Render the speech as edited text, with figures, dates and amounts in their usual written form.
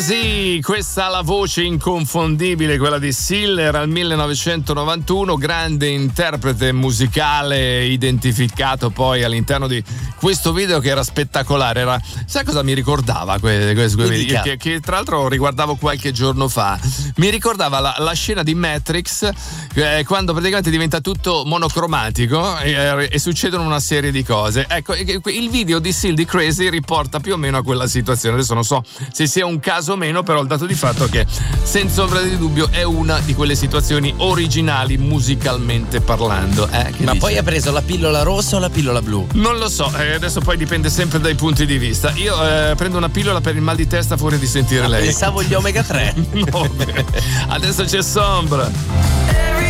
Crazy, questa la voce inconfondibile, quella di Seal, era il 1991, grande interprete musicale identificato poi all'interno di questo video che era spettacolare. Sai cosa mi ricordava questo video? Che tra l'altro riguardavo qualche giorno fa. Mi ricordava la scena di Matrix, quando praticamente diventa tutto monocromatico e succedono una serie di cose. Ecco, il video di Seal di Crazy riporta più o meno a quella situazione. Adesso non so se sia un caso o meno, però il dato di fatto è che senza ombra di dubbio è una di quelle situazioni originali musicalmente parlando. Ma dice? Poi ha preso la pillola rossa o la pillola blu? Non lo so, adesso poi dipende sempre dai punti di vista. Io prendo una pillola per il mal di testa fuori di sentire lei. Pensavo gli omega 3. No, adesso c'è Sombra.